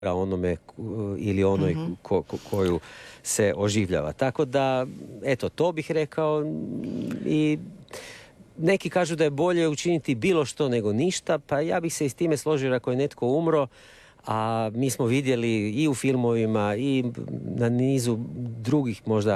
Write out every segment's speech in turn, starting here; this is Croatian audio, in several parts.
onome ili onoj koju se oživljava. Tako da, eto, to bih rekao. I neki kažu da je bolje učiniti bilo što nego ništa, pa ja bih se i s time složio ako je netko umro, a mi smo vidjeli i u filmovima i na nizu drugih možda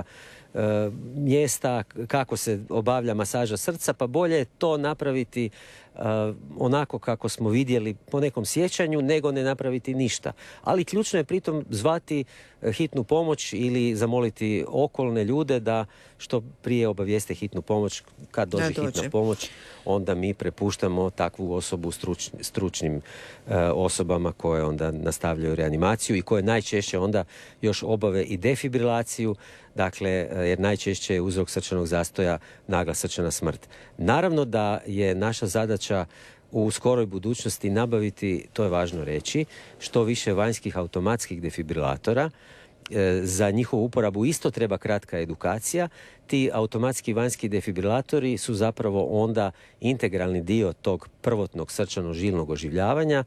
mjesta kako se obavlja masaža srca, pa bolje je to napraviti onako kako smo vidjeli po nekom sjećanju, nego ne napraviti ništa. Ali ključno je pritom zvati hitnu pomoć ili zamoliti okolne ljude da što prije obavijeste hitnu pomoć. Kad dođe hitna pomoć, onda mi prepuštamo takvu osobu stručnim osobama koje onda nastavljaju reanimaciju i koje najčešće onda još obave i defibrilaciju, dakle, jer najčešće je uzrok srčanog zastoja nagla srčana smrt. Naravno da je naša zadaća u skoroj budućnosti nabaviti, to je važno reći, što više vanjskih automatskih defibrilatora. Za njihovu uporabu isto treba kratka edukacija. Ti automatski vanjski defibrilatori su zapravo onda integralni dio tog prvotnog srčano-žilnog oživljavanja.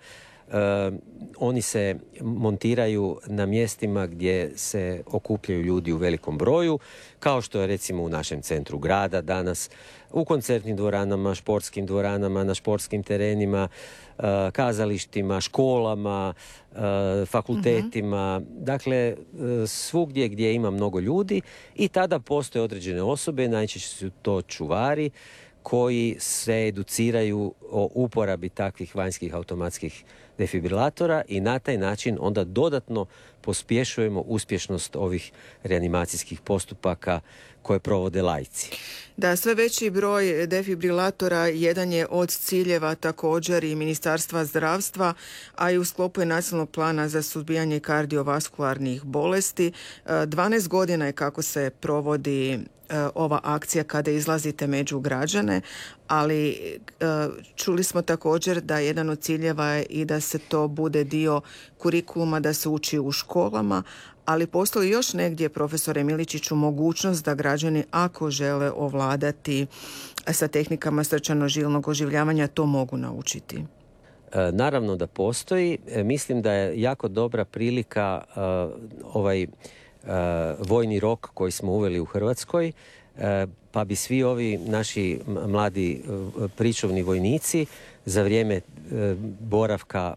Oni se montiraju na mjestima gdje se okupljaju ljudi u velikom broju, kao što je recimo u našem centru grada danas, u koncertnim dvoranama, športskim dvoranama, na športskim terenima, kazalištima, školama, fakultetima, dakle svugdje gdje ima mnogo ljudi, i tada postoje određene osobe, najčešće su to čuvari, koji se educiraju o uporabi takvih vanjskih automatskih defibrilatora i na taj način onda dodatno pospješujemo uspješnost ovih reanimacijskih postupaka koje provode laici. Da, sve veći broj defibrilatora jedan je od ciljeva također i Ministarstva zdravstva, a i u sklopu je Nacionalnog plana za suzbijanje kardiovaskularnih bolesti. 12 godina je kako se provodi ova akcija kada izlazite među građane, ali čuli smo također da jedan od ciljeva je i da se to bude dio kurikuluma, da se uči u školama, ali postoji još negdje, profesore Miličiću, mogućnost da građani, ako žele ovladati sa tehnikama srčano-žilnog oživljavanja, to mogu naučiti? Naravno da postoji. Mislim da je jako dobra prilika ovaj vojni rok koji smo uveli u Hrvatskoj, pa bi svi ovi naši mladi pričuvni vojnici za vrijeme boravka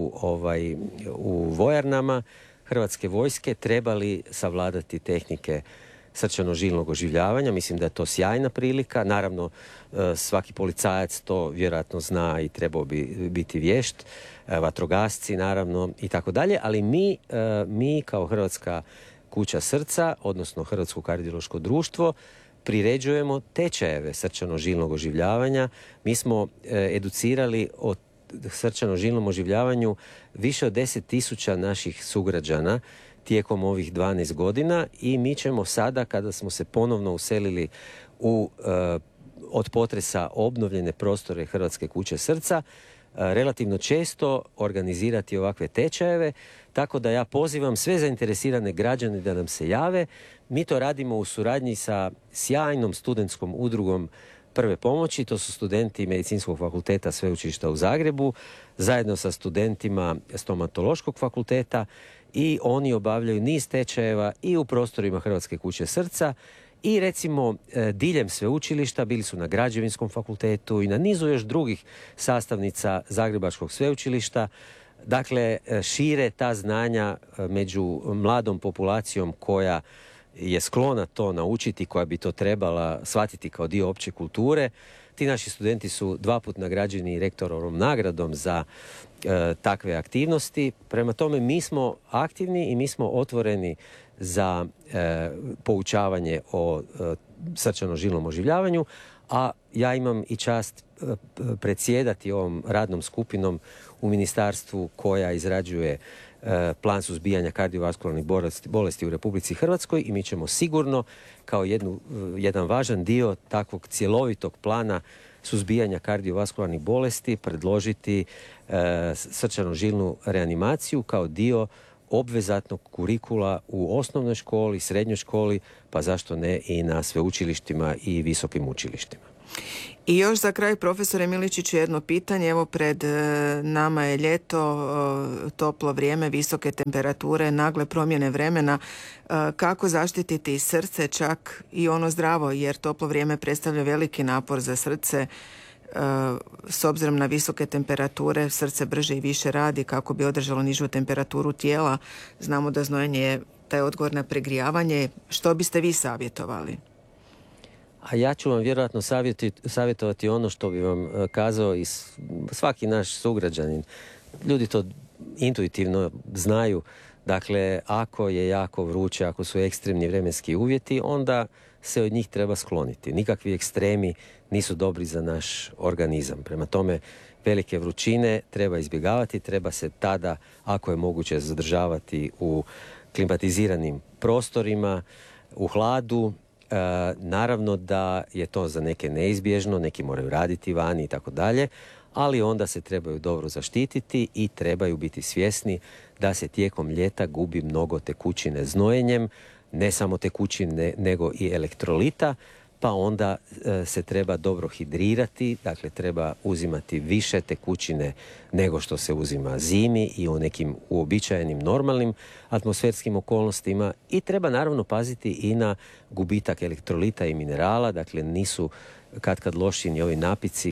u vojarnama Hrvatske vojske trebali savladati tehnike srčano-žilnog oživljavanja. Mislim da je to sjajna prilika. Naravno, svaki policajac to vjerojatno zna i trebao bi biti vješt, vatrogasci naravno i tako dalje, ali mi kao Hrvatska kuća srca, odnosno Hrvatsko kardiološko društvo, priređujemo tečajeve srčano-žilnog oživljavanja. Mi smo educirali o srčano-žilnom oživljavanju više od 10.000 naših sugrađana tijekom ovih 12 godina i mi ćemo sada, kada smo se ponovno uselili u od potresa obnovljene prostore Hrvatske kuće srca, relativno često organizirati ovakve tečajeve, tako da ja pozivam sve zainteresirane građane da nam se jave. Mi to radimo u suradnji sa sjajnom studentskom udrugom prve pomoći, to su studenti Medicinskog fakulteta Sveučilišta u Zagrebu, zajedno sa studentima Stomatološkog fakulteta, i oni obavljaju niz tečajeva i u prostorima Hrvatske kuće srca i recimo diljem sveučilišta, bili su na Građevinskom fakultetu i na nizu još drugih sastavnica Zagrebačkog sveučilišta. Dakle, šire ta znanja među mladom populacijom koja je sklona to naučiti, koja bi to trebala shvatiti kao dio opće kulture. Ti naši studenti su 2 puta nagrađeni rektorovom nagradom za takve aktivnosti. Prema tome, mi smo aktivni i mi smo otvoreni za poučavanje o srčano-žilnom oživljavanju, a ja imam i čast predsjedati ovom radnom skupinom u ministarstvu koja izrađuje plan suzbijanja kardiovaskularnih bolesti u Republici Hrvatskoj i mi ćemo sigurno kao jedan važan dio takvog cjelovitog plana suzbijanja kardiovaskularnih bolesti predložiti srčano-žilnu reanimaciju kao dio obvezatnog kurikula u osnovnoj školi, srednjoj školi, pa zašto ne i na sveučilištima i visokim učilištima. I još za kraj, profesore Miličiću, jedno pitanje. Evo, pred nama je ljeto, toplo vrijeme, visoke temperature, nagle promjene vremena. Kako zaštititi srce, čak i ono zdravo, jer toplo vrijeme predstavlja veliki napor za srce. S obzirom na visoke temperature, srce brže i više radi kako bi održalo nižu temperaturu tijela. Znamo da znojenje je taj odgovor na pregrijavanje. Što biste vi savjetovali? A ja ću vam vjerojatno savjetovati ono što bi vam kazao i svaki naš sugrađanin. Ljudi to intuitivno znaju. Dakle, ako je jako vruće, ako su ekstremni vremenski uvjeti, onda se od njih treba skloniti. Nikakvi ekstremi nisu dobri za naš organizam. Prema tome, velike vrućine treba izbjegavati, treba se tada, ako je moguće, zadržavati u klimatiziranim prostorima, u hladu. Naravno da je to za neke neizbježno, neki moraju raditi vani i tako dalje, ali onda se trebaju dobro zaštititi i trebaju biti svjesni da se tijekom ljeta gubi mnogo tekućine znojenjem, ne samo tekućine nego i elektrolita, pa onda se treba dobro hidrirati, dakle treba uzimati više tekućine nego što se uzima zimi i u nekim uobičajenim normalnim atmosferskim okolnostima i treba naravno paziti i na gubitak elektrolita i minerala, dakle nisu kad loši ni ovi napici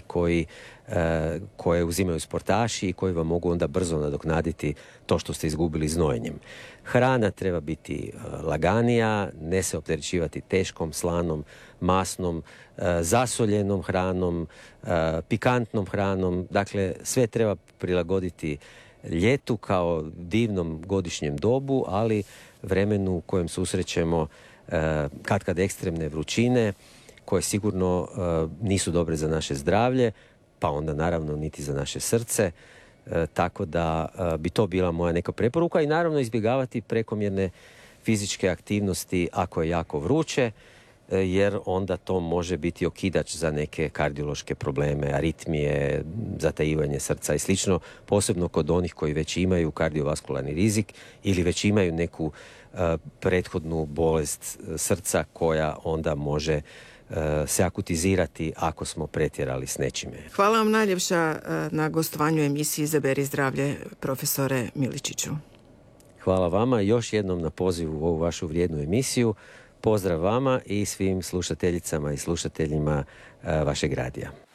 koje uzimaju sportaši i koji vam mogu onda brzo nadoknaditi to što ste izgubili znojenjem. Hrana treba biti laganija, ne se opterećivati teškom, slanom, masnom, zasoljenom hranom, pikantnom hranom. Dakle, sve treba prilagoditi ljetu kao divnom godišnjem dobu, ali vremenu u kojem susrećemo kad ekstremne vrućine, koje sigurno nisu dobre za naše zdravlje, pa onda naravno niti za naše srce. Tako da bi to bila moja neka preporuka i naravno izbjegavati prekomjerne fizičke aktivnosti ako je jako vruće, jer onda to može biti okidač za neke kardiološke probleme, aritmije, zatajivanje srca i slično, posebno kod onih koji već imaju kardiovaskularni rizik ili već imaju neku prethodnu bolest srca koja onda može se akutizirati ako smo pretjerali s nečime. Hvala vam najljepša na gostovanju emisiji Izaberi zdravlje, profesore Miličiću. Hvala vama još jednom na pozivu u ovu vašu vrijednu emisiju. Pozdrav vama i svim slušateljicama i slušateljima vašeg radija.